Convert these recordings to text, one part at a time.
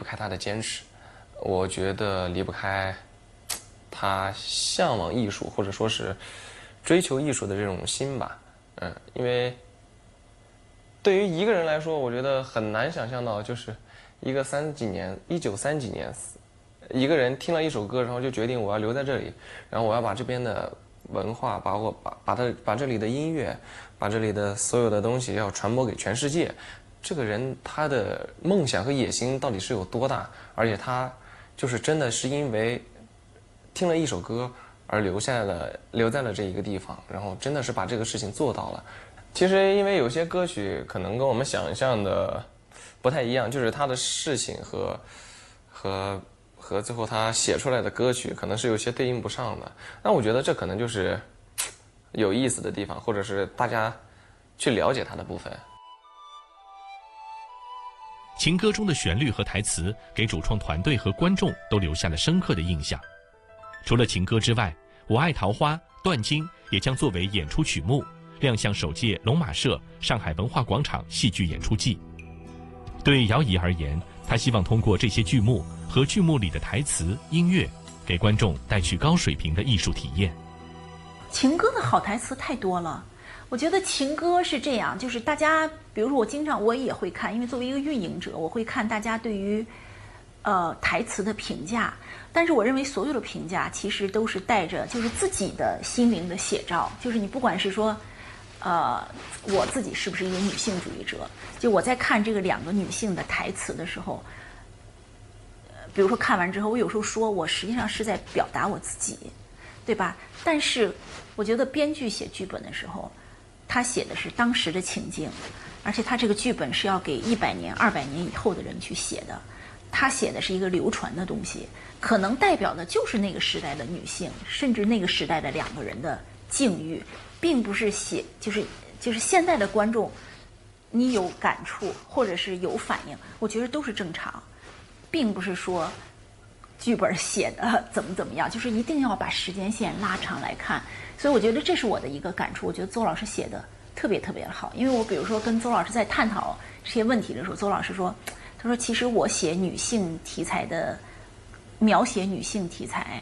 开他的坚持，我觉得离不开他向往艺术或者说是追求艺术的这种心吧。因为对于一个人来说，我觉得很难想象到，就是一个1930几年，一个人听了一首歌，然后就决定我要留在这里，然后我要把这边的文化，把这里的音乐，把这里的所有的东西要传播给全世界。这个人他的梦想和野心到底是有多大？而且他就是真的是因为听了一首歌而留在了这一个地方，然后真的是把这个事情做到了。其实因为有些歌曲可能跟我们想象的不太一样，就是他的事情和最后他写出来的歌曲可能是有些对应不上的。但我觉得这可能就是有意思的地方，或者是大家去了解他的部分。 情歌中的旋律和台词给主创团队和观众都留下了深刻的印象。除了情歌之外，我爱桃花、断经也将作为演出曲目亮相首届龙马社上海文化广场戏剧演出季。对姚怡而言，她希望通过这些剧目和剧目里的台词、音乐，给观众带去高水平的艺术体验。 情歌的好台词太多了，我觉得情歌是这样，就是大家，比如说我也会看，因为作为一个运营者，我会看大家对于台词的评价，但是我认为所有的评价其实都是带着就是自己的心灵的写照，就是你不管是说我自己是不是一个女性主义者，就我在看这个两个女性的台词的时候，比如说看完之后，我有时候说我实际上是在表达我自己，对吧？但是我觉得编剧写剧本的时候，他写的是当时的情境，而且他这个剧本是要给100年、200年以后的人去写的，他写的是一个流传的东西，可能代表的就是那个时代的女性，甚至那个时代的两个人的境遇，并不是写就是现在的观众，你有感触或者是有反应，我觉得都是正常，并不是说剧本写的怎么样，就是一定要把时间线拉长来看。所以我觉得这是我的一个感触，我觉得邹老师写的特别特别好。因为我比如说跟邹老师在探讨这些问题的时候，邹老师说，他说其实我写女性题材的，描写女性题材，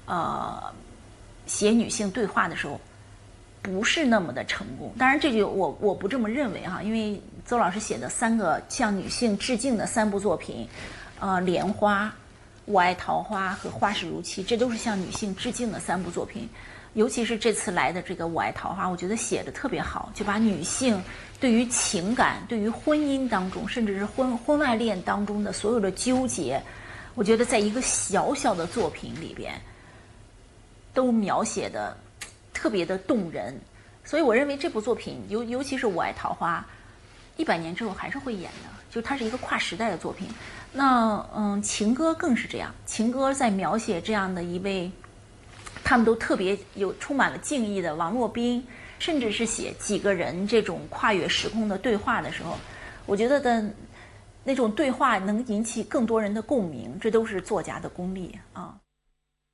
写女性对话的时候不是那么的成功。当然这句我不这么认为哈，因为邹老师写的3个向女性致敬的3部作品，莲花、我爱桃花和花事如期，这都是向女性致敬的3部作品。尤其是这次来的这个我爱桃花，我觉得写的特别好，就把女性对于情感、对于婚姻当中，甚至是婚外恋当中的所有的纠结，我觉得在一个小小的作品里边都描写的特别的动人。所以我认为这部作品尤其是我爱桃花100年之后还是会演的，就它是一个跨时代的作品。那情歌更是这样，情歌在描写这样的一位他们都特别充满了敬意的王洛宾，甚至是写几个人这种跨越时空的对话的时候，我觉得的那种对话能引起更多人的共鸣，这都是作家的功力啊。